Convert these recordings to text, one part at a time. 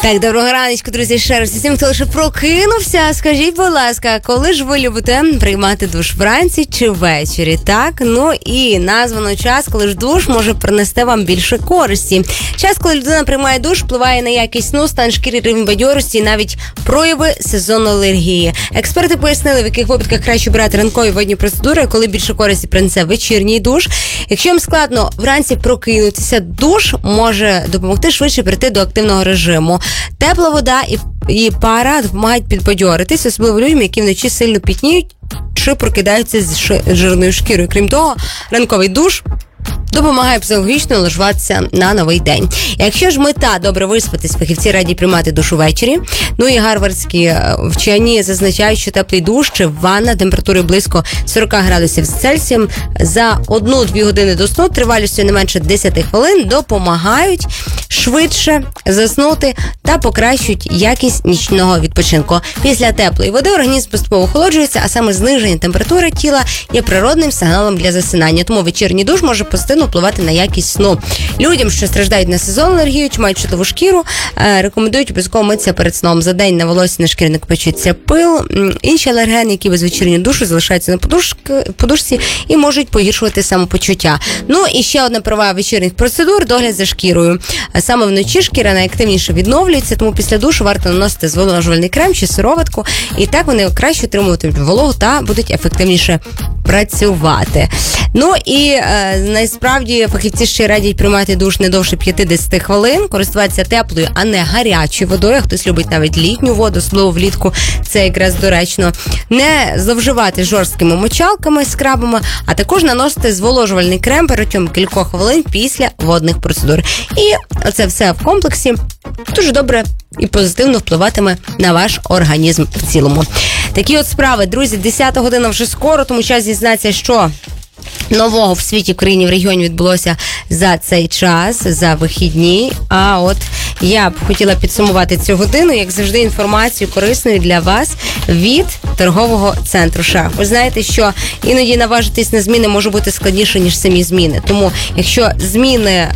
Так, доброго раночку, друзі, ще раз усім, хто лише прокинувся. Скажіть, будь ласка, коли ж ви любите приймати душ, вранці чи ввечері, так? Ну і названо час, коли ж душ може принести вам більше користі. Час, коли людина приймає душ, впливає на якість сну, стан шкіри, рівень бадьорості і навіть прояви сезонної алергії. Експерти пояснили, в яких випадках краще брати ранкові водні процедури, коли більше користі принесе вечірній душ. Якщо вам складно вранці прокинутися, душ може допомогти швидше прийти до активного режиму. Тепла вода і пара допомагають підбадьоритись, особливо людям, які вночі сильно пітніють чи прокидаються з жирною шкірою. Крім того, ранковий душ допомагає психологічно налаштуватися на новий день. Якщо ж мета добре виспатись, фахівці радять приймати душ увечері. Ну і гарвардські вчені зазначають, що теплий душ чи ванна температурою близько 40 градусів Цельсія за 1-2 години до сну тривалістю не менше 10 хвилин допомагають швидше заснути та покращують якість нічного відпочинку. Після теплої води організм поступово охолоджується, а саме зниження температури тіла є природним сигналом для засинання. Тому вечірній душ може позитивно впливати на якість сну. Людям, що страждають на сезонну алергію чи мають чутливу шкіру, рекомендують обов'язково митися перед сном. За день на волосі, на шкірі накопичується пил. Інші алергени, які без вечірньої душу залишаються на подушці і можуть погіршувати самопочуття. Ну і ще одна перевага вечірніх процедур – догляд за шкірою. Саме вночі шкіра найактивніше відновлюється, тому після душу варто наносити зволожувальний крем чи сироватку, і так вони краще отримуватимуть вологу та будуть ефективніше працювати. Ну і насправді фахівці ще радять приймати душ не довше 50 хвилин, користуватися теплою, а не гарячою водою. Хтось любить навіть літню воду, особливо влітку, це якраз доречно. Не зловживати жорсткими мочалками, скрабами, а також наносити зволожувальний крем протягом кількох хвилин після водних процедур. І оце все в комплексі дуже добре і позитивно впливатиме на ваш організм в цілому. Такі от справи, друзі, 10 година вже скоро, тому час дізнатися, що нового в світі, в країні, в регіоні відбулося за цей час, за вихідні. А от я б хотіла підсумувати цю годину, як завжди, інформацію корисною для вас від торгового центру «Шах». Ви знаєте, що іноді наважитись на зміни може бути складніше, ніж самі зміни. Тому, якщо зміни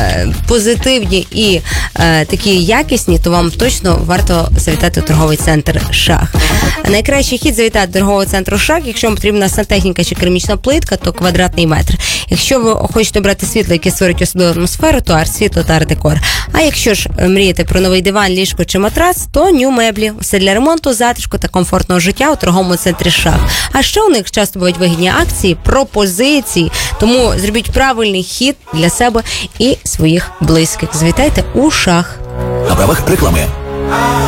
позитивні і такі якісні, то вам точно варто завітати у торговий центр «Шах». Найкращий хід завітати до торгового центру «Шах». Якщо вам потрібна сантехніка чи керамічна плитка, то квадратний метр. Якщо ви хочете обрати світло, яке створить особливу атмосферу, то арт-світло та арт-декор. А якщо ж мрієте про новий диван, ліжко чи матрац, то Нью Меблі. Все для ремонту, затишку та комфортного життя у торговому центрі «Шах». А ще у них часто бувають вигідні акції, пропозиції. Тому зробіть правильний хід для себе і своїх близьких. Завітайте у «Шах». На правах реклами.